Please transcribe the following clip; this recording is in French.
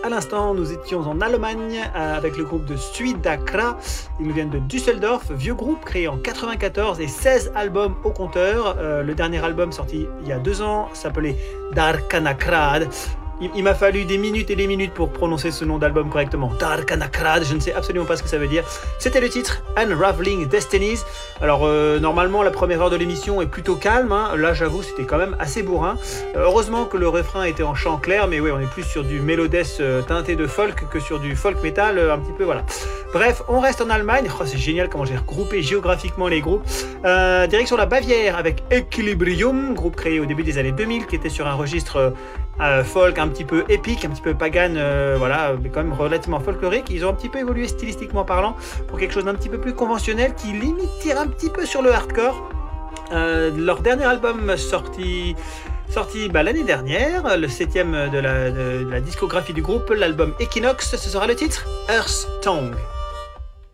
À l'instant, nous étions en Allemagne avec le groupe de Suidakra. Ils nous viennent de Düsseldorf, vieux groupe créé en 94 et 16 albums au compteur. Le dernier album sorti il y a 2 ans s'appelait Darkanakrad. Il m'a fallu des minutes et des minutes pour prononcer ce nom d'album correctement. Darkanakrad, je ne sais absolument pas ce que ça veut dire. C'était le titre Unraveling Destinies. Alors normalement la première heure de l'émission est plutôt calme, hein. Là j'avoue c'était quand même assez bourrin. Heureusement que le refrain était en chant clair, mais oui on est plus sur du mélodesse teinté de folk que sur du folk metal, un petit peu voilà. Bref, on reste en Allemagne. Oh, c'est génial comment j'ai regroupé géographiquement les groupes. Direction la Bavière avec Equilibrium, groupe créé au début des années 2000 qui était sur un registre folk un petit peu épique, un petit peu pagan, voilà, mais quand même relativement folklorique. Ils ont un petit peu évolué stylistiquement parlant pour quelque chose d'un petit peu plus conventionnel qui limite tire un petit peu sur le hardcore. Leur dernier album sorti l'année dernière, le 7e de la discographie du groupe, l'album Equinox, ce sera le titre Earth Tongue.